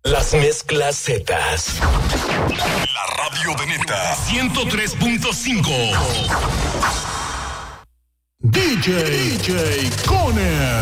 Las mezclas Zetas. La radio de neta. 103.5. DJ Coner.